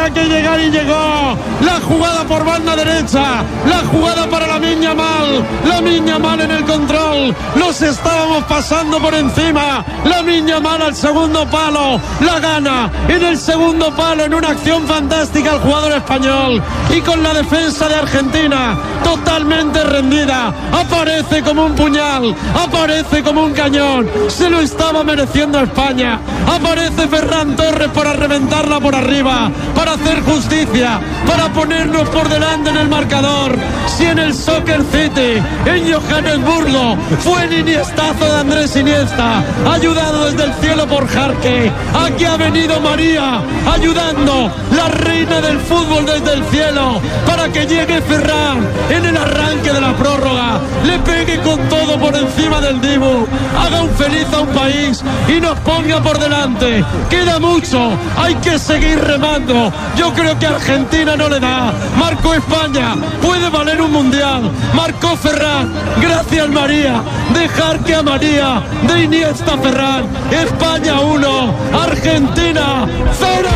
tenía que llegar y llegó. La jugada por banda derecha, la jugada para Lamine Yamal en el control. Nos estábamos pasando por encima. Lamine Yamal al segundo palo, la gana en el segundo palo en una acción fantástica el jugador español. Y con la defensa de Argentina totalmente rendida, aparece como un puñal, aparece como un cañón. Se lo estaba mereciendo España. Aparece Ferran Torres para reventarla por arriba, para hacer justicia, para ponernos por delante en el marcador. Si en el Soccer City, en Johannesburgo, fue el iniestazo de Andrés Iniesta, ayudado desde el cielo por Jarque. Aquí ha venido María, ayudando, la reina del fútbol desde el cielo, para que llegue Ferran en el arranque de la prórroga, le pegue con todo por encima del Dibu, haga un feliz a un país y nos ponga por delante. Queda mucho, hay que seguir remando. Yo creo que Argentina no le da. Marcó España, puede valer un mundial. Marcó Ferran, gracias María. Dejar que a María, de Iniesta Ferran. España 1, Argentina 0.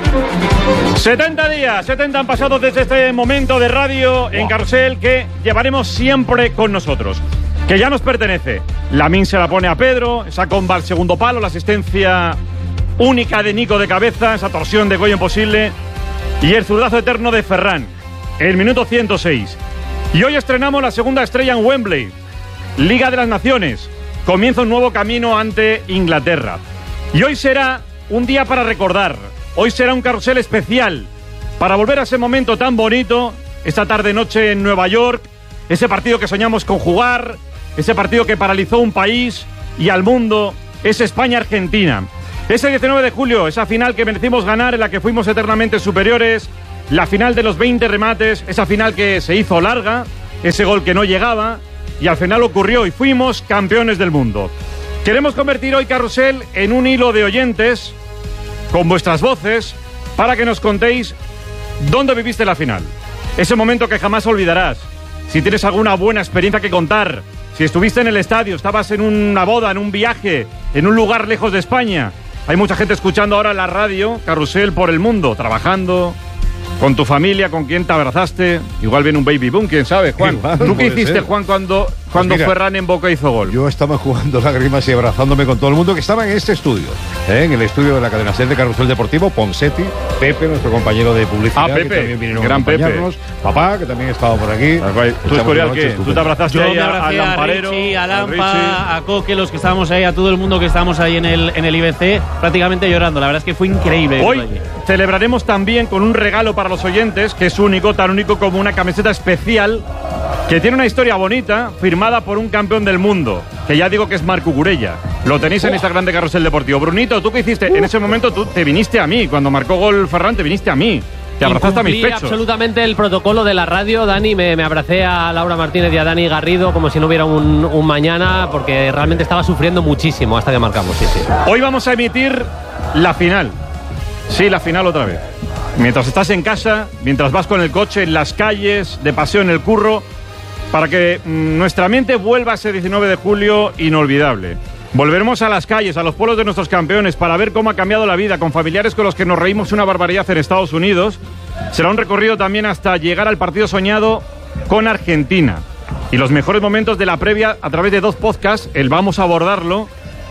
70 han pasado desde este momento de radio en Carrusel que llevaremos siempre con nosotros, que ya nos pertenece. Lamine se la pone a Pedro, esa comba al segundo palo, la asistencia única de Nico de cabeza, esa torsión de Goyo imposible y el zurdazo eterno de Ferran, el minuto 106. Y hoy estrenamos la segunda estrella en Wembley, Liga de las Naciones, comienza un nuevo camino ante Inglaterra. Y hoy será un día para recordar, hoy será un carrusel especial para volver a ese momento tan bonito, esta tarde-noche en Nueva York, ese partido que soñamos con jugar, ese partido que paralizó un país y al mundo, es España-Argentina. Ese 19 de julio, esa final que merecimos ganar, en la que fuimos eternamente superiores, la final de los 20 remates, esa final que se hizo larga, ese gol que no llegaba, y al final ocurrió y fuimos campeones del mundo. Queremos convertir hoy Carrusel en un hilo de oyentes, con vuestras voces, para que nos contéis dónde viviste la final. Ese momento que jamás olvidarás. Si tienes alguna buena experiencia que contar, si estuviste en el estadio, estabas en una boda, en un viaje, en un lugar lejos de España. Hay mucha gente escuchando ahora la radio, Carrusel por el mundo, trabajando, con tu familia, con quien te abrazaste. Igual viene un baby boom, quién sabe, Juan. Igual, ¿Tú qué hiciste, ser. Juan, cuando Mira, Ferran en Boca hizo gol? Yo estaba jugando lágrimas y abrazándome con todo el mundo que estaba en este estudio, en el estudio de la cadena SER de Carrusel Deportivo, Ponsetti, Pepe, nuestro compañero de publicidad, Pepe, que también vinieron gran a acompañarnos, Pepe. Papá, que también estaba por aquí. ¿Tú, Escorial, qué? ¿Tú te abrazaste Yo ahí me abracé al lamparero? a Richie, a Lampa, a Coque, los que estábamos ahí, a todo el mundo que estábamos ahí en el IBC, prácticamente llorando. La verdad es que fue increíble. Hoy celebraremos también con un regalo para los oyentes, que es único, tan único como una camiseta especial, que tiene una historia bonita, firmada por un campeón del mundo, que ya digo que es Marc Cucurella. Lo tenéis en Instagram de Carrusel Deportivo. Brunito, ¿tú qué hiciste? En ese momento tú te viniste a mí. Cuando marcó gol Ferran, te viniste a mí. Te abrazaste a mis pechos. Absolutamente el protocolo de la radio, Dani. Me abracé a Laura Martínez y a Dani Garrido como si no hubiera un mañana, porque realmente estaba sufriendo muchísimo hasta que marcamos. Sí. Hoy vamos a emitir la final. Sí, la final otra vez. Mientras estás en casa, mientras vas con el coche, en las calles, de paseo en el curro, para que nuestra mente vuelva a ese 19 de julio inolvidable. Volveremos a las calles, a los pueblos de nuestros campeones, para ver cómo ha cambiado la vida, con familiares con los que nos reímos una barbaridad en Estados Unidos. Será un recorrido también hasta llegar al partido soñado con Argentina. Y los mejores momentos de la previa a través de 2 podcasts, el Vamos a abordarlo,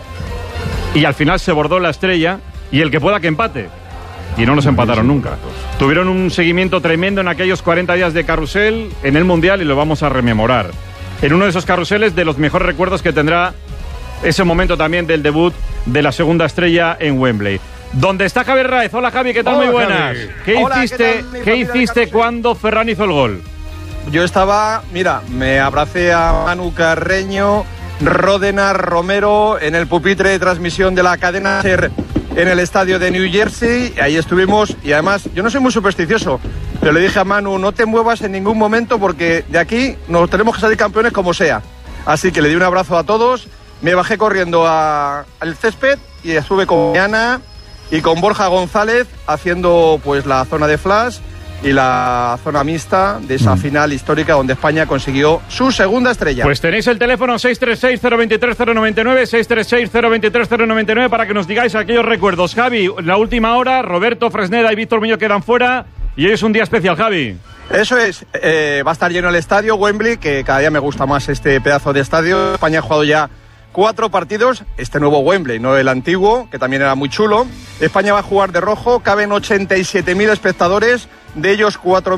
y al final se bordó la estrella, y el que pueda que empate. Y no nos empataron nunca. Tuvieron un seguimiento tremendo en aquellos 40 días de carrusel en el Mundial y lo vamos a rememorar. En uno de esos carruseles, de los mejores recuerdos que tendrá ese momento también del debut de la segunda estrella en Wembley. ¿Dónde está Javier Raez? Hola, Javi, ¿qué tal? Hola, muy buenas. Javi. ¿Qué hiciste cuando Ferran hizo el gol? Yo estaba, mira, me abracé a Manu Carreño, Ródenas, Romero en el pupitre de transmisión de la cadena SER en el estadio de New Jersey. Ahí estuvimos y además yo no soy muy supersticioso, pero le dije a Manu, no te muevas en ningún momento porque de aquí nos tenemos que salir campeones como sea. Así que le di un abrazo a todos, me bajé corriendo al césped y estuve con Ana y con Borja González haciendo pues la zona de flash y la zona mixta de esa final histórica donde España consiguió su segunda estrella. Pues tenéis el teléfono 636-023-099, 636-023-099 para que nos digáis aquellos recuerdos. Javi, la última hora, Roberto, Fresneda y Víctor Muñoz quedan fuera y hoy es un día especial, Javi. Eso es, va a estar lleno el estadio Wembley, que cada día me gusta más este pedazo de estadio. España ha jugado ya 4 partidos, este nuevo Wembley, no el antiguo, que también era muy chulo. España va a jugar de rojo, caben 87.000 espectadores, de ellos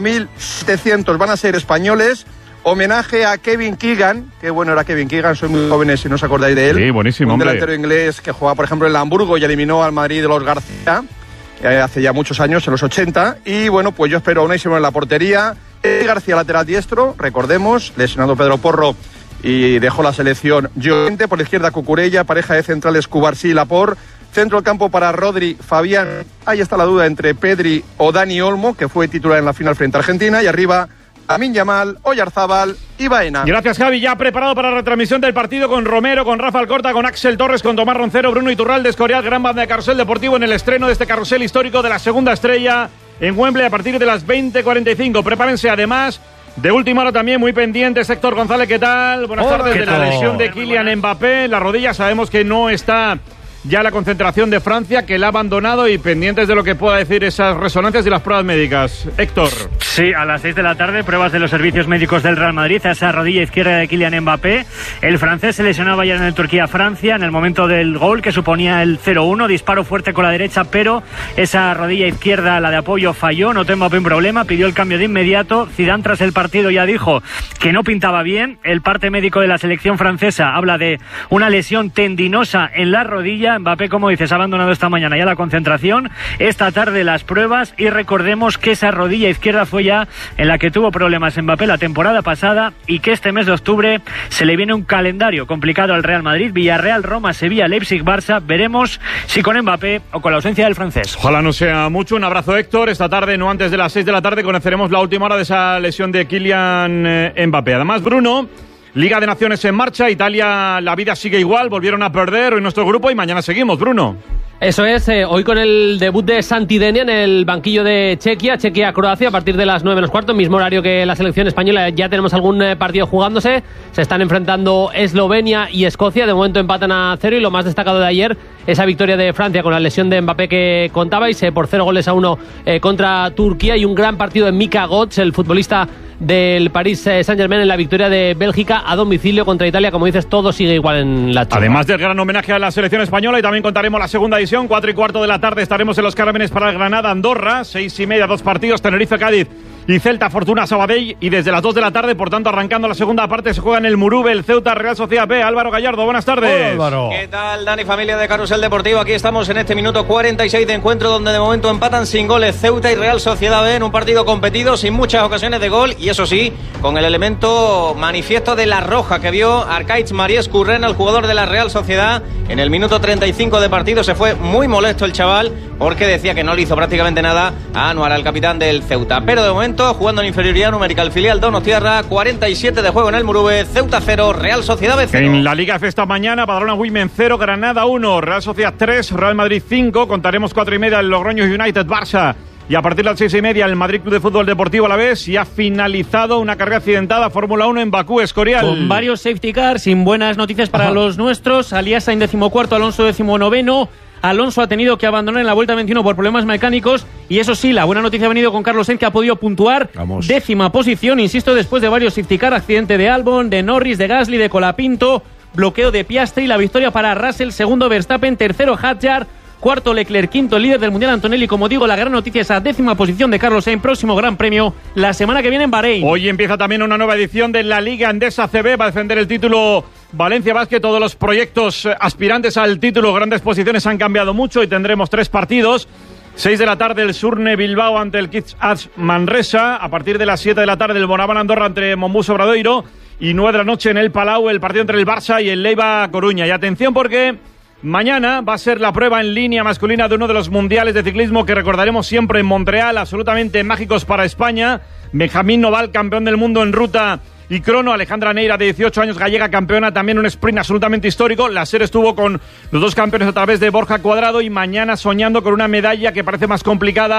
4.700 van a ser españoles. Homenaje a Kevin Keegan, qué bueno era Kevin Keegan, sois muy jóvenes si no os acordáis de él. Sí, buenísimo, un hombre. delantero inglés que jugaba, por ejemplo, en el Hamburgo y eliminó al Madrid de los García, hace ya muchos años, en los 80. Y bueno, pues yo espero a Unai Simón en la portería. García, lateral diestro, recordemos, lesionado Pedro Porro y dejó la selección Llorente. Por la izquierda Cucurella, pareja de centrales Cubarsí y Laporte. Centro del campo para Rodri, Fabián. Ahí está la duda entre Pedri o Dani Olmo, que fue titular en la final frente a Argentina. Y arriba Lamine Yamal, Oyarzábal y Baena. Gracias, Javi. Ya preparado para la retransmisión del partido con Romero, con Rafa Alcorta, con Axel Torres, con Tomás Roncero, Bruno Iturralde, Escorial, gran banda de Carrusel Deportivo en el estreno de este carrusel histórico de la segunda estrella en Wembley a partir de las 20:45. Prepárense además de última hora también, muy pendientes. Héctor González, ¿qué tal? Buenas tardes. De la lesión de Kylian Mbappé, la rodilla, sabemos que no está ya la concentración de Francia, que la ha abandonado, y pendientes de lo que pueda decir esas resonancias y las pruebas médicas. Héctor. Sí, a las 6 de la tarde, pruebas de los servicios médicos del Real Madrid a esa rodilla izquierda de Kylian Mbappé. El francés se lesionaba ya en el Turquía-Francia en el momento del gol que suponía el 0-1, disparo fuerte con la derecha, pero esa rodilla izquierda, la de apoyo, falló. Notó Mbappé un problema, pidió el cambio de inmediato. Zidane tras el partido ya dijo que no pintaba bien. El parte médico de la selección francesa habla de una lesión tendinosa en la rodilla. Mbappé, como dices, ha abandonado esta mañana ya la concentración, esta tarde las pruebas, y recordemos que esa rodilla izquierda fue ya en la que tuvo problemas Mbappé la temporada pasada, y que este mes de octubre se le viene un calendario complicado al Real Madrid: Villarreal, Roma, Sevilla, Leipzig, Barça. Veremos si con Mbappé o con la ausencia del francés. Ojalá no sea mucho. Un abrazo, Héctor. Esta tarde, no antes de las 6 de la tarde, conoceremos la última hora de esa lesión de Kylian Mbappé. Además, Bruno, Liga de Naciones en marcha, Italia, la vida sigue igual, volvieron a perder hoy nuestro grupo y mañana seguimos, Bruno. Eso es, hoy con el debut de Santidenia en el banquillo de Chequia-Croacia a partir de las 9:15, mismo horario que la selección española. Ya tenemos algún partido jugándose, se están enfrentando Eslovenia y Escocia, de momento empatan a 0, y lo más destacado de ayer, esa victoria de Francia con la lesión de Mbappé que contabais, por 0-1 contra Turquía, y un gran partido de Mika Götze, el futbolista del Paris Saint-Germain, en la victoria de Bélgica a domicilio contra Italia. Como dices, todo sigue igual en la churra. Además del gran homenaje a la selección española, y también contaremos la segunda edición, 4:15 de la tarde estaremos en los Cármenes para el Granada-Andorra, 6:30, 2 partidos, Tenerife-Cádiz y Celta-Fortuna-Sabadell, y desde las 2 de la tarde, por tanto, arrancando la segunda parte, se juega en el Murube, el Ceuta-Real Sociedad B. Álvaro Gallardo, buenas tardes. Hola, Álvaro. ¿Qué tal, Dani, familia de Carrusel Deportivo? Aquí estamos en este minuto 46 de encuentro, donde de momento empatan sin goles Ceuta y Real Sociedad B en un partido competido, sin muchas ocasiones de gol, y eso sí, con el elemento manifiesto de la roja que vio Arcaiz Maries Currena, el jugador de la Real Sociedad. En el minuto 35 de partido se fue muy molesto el chaval, porque decía que no le hizo prácticamente nada a Anuar, al capitán del Ceuta. Pero de momento, jugando en inferioridad numérica, el filial Donostiarra, 47 de juego en el Murube, Ceuta 0, Real Sociedad B 0. En la Liga F esta mañana, Badalona Women 0, Granada 1, Real Sociedad 3, Real Madrid 5, contaremos 4:30 el Logroño United Barça, y a partir de las 6:30 el Madrid Club de Fútbol Deportivo Alavés, y ha finalizado una carrera accidentada Fórmula 1 en Bakú, Escorial. Con varios safety cars, sin buenas noticias para los nuestros. Aliasa en 14º, Alonso 19º. Alonso ha tenido que abandonar en la vuelta 21 por problemas mecánicos, y eso sí, la buena noticia ha venido con Carlos Sainz, que ha podido puntuar. Vamos. 10ª posición, insisto, después de varios safety car, accidente de Albon, de Norris, de Gasly, de Colapinto, bloqueo de Piastri, la victoria para Russell, segundo Verstappen, tercero Hadjar, cuarto Leclerc, quinto el líder del Mundial Antonelli. Como digo, la gran noticia es esa 10ª posición de Carlos Sainz, próximo Gran Premio la semana que viene en Bahrein. Hoy empieza también una nueva edición de la Liga Endesa CB, va a defender el título Valencia Basket. Todos los proyectos aspirantes al título, grandes posiciones, han cambiado mucho, y tendremos 3 partidos. 6 de la tarde el Surne Bilbao ante el Kids Ads Manresa, a partir de las 7 de la tarde el Moraván Andorra ante Mombus Obradoiro, y 9 de la noche en el Palau el partido entre el Barça y el Leiva Coruña. Y atención, porque mañana va a ser la prueba en línea masculina de uno de los mundiales de ciclismo que recordaremos siempre en Montreal, absolutamente mágicos para España. Benjamín Noval, campeón del mundo en ruta y crono. Alejandra Neira, de 18 años, gallega, campeona, también un sprint absolutamente histórico. La SER estuvo con los 2 campeones a través de Borja Cuadrado, y mañana soñando con una medalla que parece más complicada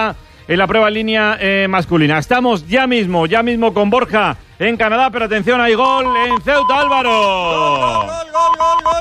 en la prueba en línea masculina. Estamos ya mismo con Borja en Canadá, pero atención, hay gol en Ceuta, Álvaro. Gol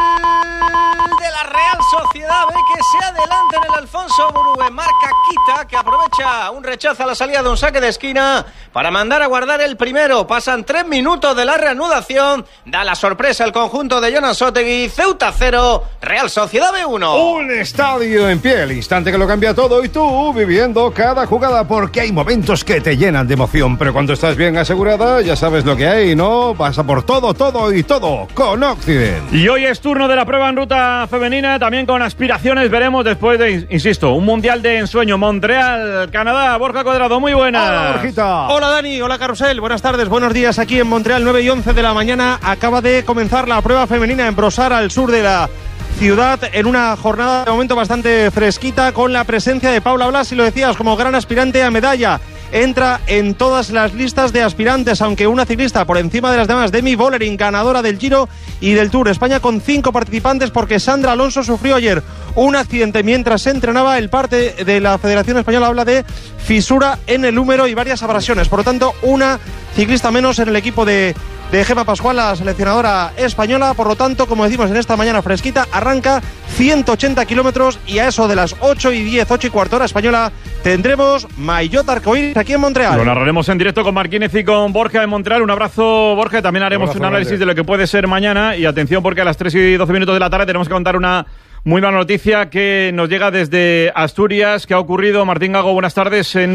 de la Real Sociedad B, que se adelanta en el Alfonso Murube. Marca Quita, que aprovecha un rechazo a la salida de un saque de esquina para mandar a guardar el primero. Pasan 3 minutos de la reanudación. Da la sorpresa el conjunto de Jonan Sotegui. Ceuta 0, Real Sociedad B 1. Un estadio en pie, el instante que lo cambia todo, y tú viviendo cada jugada, porque hay momentos que te llenan de emoción, pero cuando estás bien asegurada ya sabes lo que hay, ¿no? Pasa por todo con Occident. Y hoy es turno de la prueba en ruta femenina, también con aspiraciones, veremos después de, insisto, un mundial de ensueño. Montreal, Canadá. Borja Cuadrado, muy buenas. Hola, Borjita. Hola, Dani. Hola, Carrusel. Buenas tardes, buenos días aquí en Montreal, 9 y 11 de la mañana. Acaba de comenzar la prueba femenina en Brossard, al sur de la ciudad, en una jornada de momento bastante fresquita, con la presencia de Paula Blas, y lo decías, como gran aspirante a medalla. Entra en todas las listas de aspirantes, aunque una ciclista por encima de las demás, Demi Vollering, ganadora del Giro y del Tour. España con 5 participantes, porque Sandra Alonso sufrió ayer un accidente mientras se entrenaba. El parte de la Federación Española habla de fisura en el húmero y varias abrasiones. Por lo tanto, una ciclista menos en el equipo de Gemma Pascual, la seleccionadora española. Por lo tanto, como decimos, en esta mañana fresquita, arranca 180 kilómetros, y a eso de las 8 y 10, 8 y cuarto hora española, tendremos Maillot Arcoíris aquí en Montreal. Lo narraremos en directo con Marquínez y con Borja en Montreal. Un abrazo, Borja. También haremos un análisis de lo que puede ser mañana. Y atención, porque a las 3 y 12 minutos de la tarde tenemos que contar una muy mala noticia que nos llega desde Asturias. ¿Qué ha ocurrido? Martín Gago, buenas tardes. En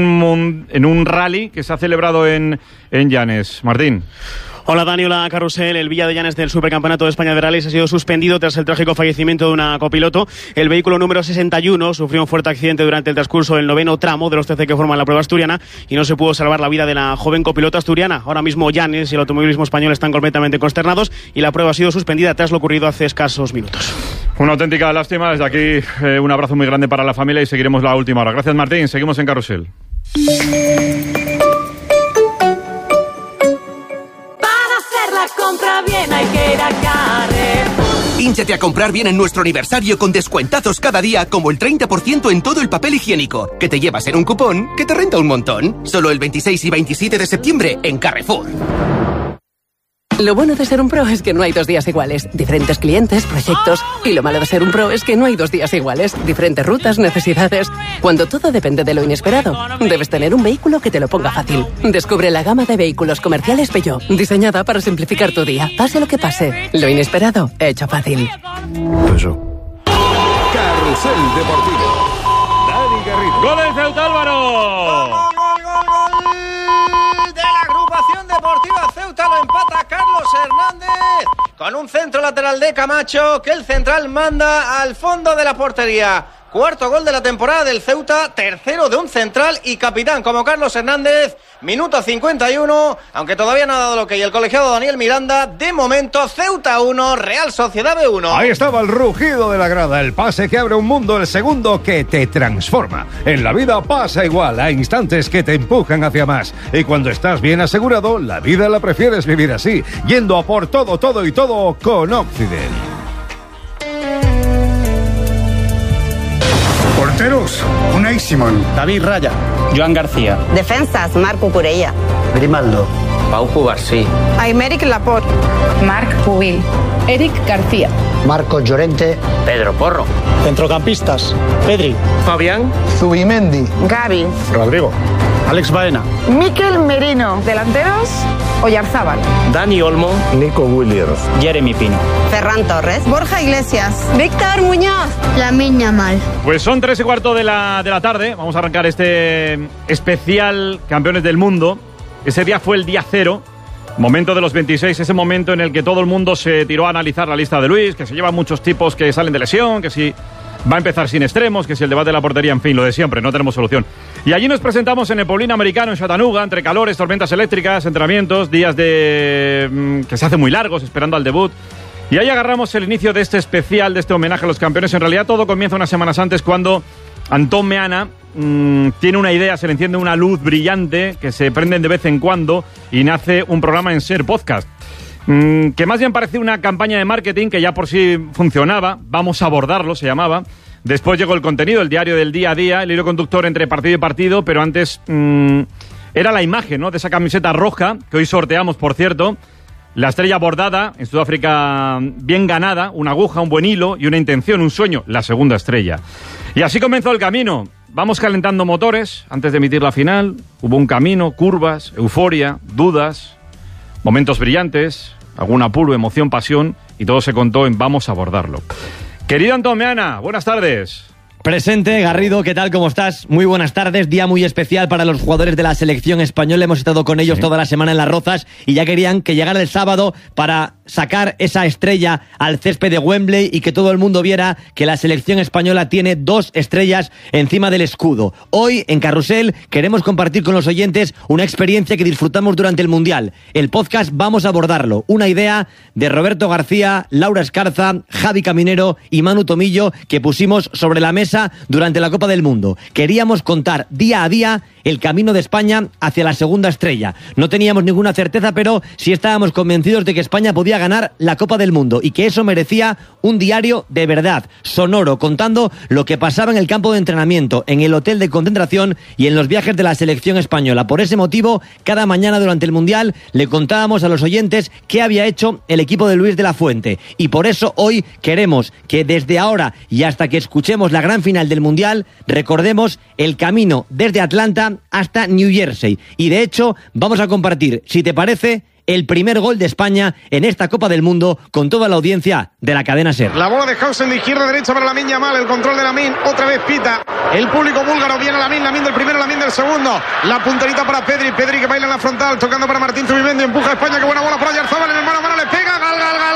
un rally que se ha celebrado en Llanes. Martín. Hola Dani, hola Carrusel. El Villa de Llanes del Supercampeonato de España de Rallys ha sido suspendido tras el trágico fallecimiento de una copiloto. El vehículo número 61 sufrió un fuerte accidente durante el transcurso del 9º tramo de los 13 que forman la prueba asturiana, y no se pudo salvar la vida de la joven copiloto asturiana. Ahora mismo Llanes y el automovilismo español están completamente consternados, y la prueba ha sido suspendida tras lo ocurrido hace escasos minutos. Una auténtica lástima. Desde aquí un abrazo muy grande para la familia, y seguiremos la última hora. Gracias, Martín. Seguimos en Carrusel. Compra bien, hay que ir a Carrefour. Hínchate a comprar bien en nuestro aniversario, con descuentazos cada día, como el 30% en todo el papel higiénico, que te llevas en un cupón que te renta un montón. Solo el 26 y 27 de septiembre en Carrefour. Lo bueno de ser un pro es que no hay 2 días iguales. Diferentes clientes, proyectos. Y lo malo de ser un pro es que no hay 2 días iguales. Diferentes rutas, necesidades. Cuando todo depende de lo inesperado, debes tener un vehículo que te lo ponga fácil. Descubre la gama de vehículos comerciales Peugeot, diseñada para simplificar tu día. Pase lo que pase, lo inesperado, hecho fácil. Eso. Carrusel Deportivo. Dani Garrido. ¡Gol del Ceuta, Álvaro! ¡Gol de la agrupación deportiva Ceuta! Lo empata Carlos Hernández con un centro lateral de Camacho, que el central manda al fondo de la portería. Cuarto gol de la temporada del Ceuta, tercero de un central y capitán como Carlos Hernández. Minuto 51, aunque todavía no ha dado lo que, y el colegiado Daniel Miranda. De momento, Ceuta 1, Real Sociedad B 1. Ahí estaba el rugido de la grada, el pase que abre un mundo, el segundo que te transforma. En la vida pasa igual, hay instantes que te empujan hacia más. Y cuando estás bien asegurado, la vida la prefieres vivir así, yendo a por todo con Occident. Porteros, Unai Simón, David Raya, Joan García. Defensas, Marco Curella, Grimaldo, Pau Cubarsí, Aymeric Laporte, Marc Pubil, Eric García, Marcos Llorente, Pedro Porro. Centrocampistas, Pedri, Fabián, Zubimendi, Gavi, Rodrigo, Alex Baena, Mikel Merino. Delanteros, Oyarzábal, Dani Olmo, Nico Williams, Jeremy Pino, Ferran Torres, Borja Iglesias, Víctor Muñoz, Lamine Yamal. Pues son 3 y cuarto de la tarde. Vamos a arrancar este especial Campeones del Mundo. Ese día fue el día 0, momento de los 26, ese momento en el que todo el mundo se tiró a analizar la lista de Luis, que se llevan muchos tipos que salen de lesión, que si va a empezar sin extremos, que si el debate de la portería, en fin, lo de siempre, no tenemos solución. Y allí nos presentamos en el Paulín Americano, en Chattanooga, entre calores, tormentas eléctricas, entrenamientos, días que se hacen muy largos, esperando al debut. Y ahí agarramos el inicio de este especial, de este homenaje a los campeones. En realidad todo comienza unas semanas antes, cuando Antón Meana tiene una idea, se le enciende una luz brillante que se prende de vez en cuando y nace un programa en Ser Podcast, que más bien parece una campaña de marketing que ya por sí funcionaba. Vamos a abordarlo, se llamaba, Después llegó el contenido, el diario del día a día, el hilo conductor entre partido y partido, pero antes era la imagen, ¿no?, de esa camiseta roja, que hoy sorteamos, por cierto. La estrella bordada, en Sudáfrica bien ganada, una aguja, un buen hilo y una intención, un sueño, la segunda estrella. Y así comenzó el camino. Vamos calentando motores antes de emitir la final. Hubo un camino, curvas, euforia, dudas, momentos brillantes, algún apuro, emoción, pasión, y todo se contó en Vamos a abordarlo. Querido Antón Meana, buenas tardes. Presente, Garrido, ¿qué tal? ¿Cómo estás? Muy buenas tardes, día muy especial para los jugadores de la selección española. Hemos estado con ellos toda la semana en Las Rozas y ya querían que llegara el sábado para sacar esa estrella al césped de Wembley y que todo el mundo viera que la selección española tiene 2 estrellas encima del escudo. Hoy, en Carrusel, queremos compartir con los oyentes una experiencia que disfrutamos durante el Mundial. El podcast Vamos a abordarlo, una idea de Roberto García, Laura Escarza, Javi Caminero y Manu Tomillo que pusimos sobre la mesa durante la Copa del Mundo. Queríamos contar día a día el camino de España hacia la segunda estrella. No teníamos ninguna certeza, pero sí estábamos convencidos de que España podía ganar la Copa del Mundo y que eso merecía un diario de verdad, sonoro, contando lo que pasaba en el campo de entrenamiento, en el hotel de concentración y en los viajes de la selección española. Por ese motivo, cada mañana durante el Mundial le contábamos a los oyentes qué había hecho el equipo de Luis de la Fuente. Y por eso hoy queremos que desde ahora y hasta que escuchemos la gran final del Mundial, recordemos el camino desde Atlanta hasta New Jersey. Y de hecho, vamos a compartir, si te parece, el primer gol de España en esta Copa del Mundo con toda la audiencia de la cadena SER. La bola de Hausen de izquierda a derecha para Lamine Yamal, el control de Lamine, otra vez pita el público búlgaro, viene Lamine del primero, Lamine del segundo, la punterita para Pedri que baila en la frontal, tocando para Martín Zubimendi, empuja a España, qué buena bola para Oyarzabal en el mano a mano, le pega, gol,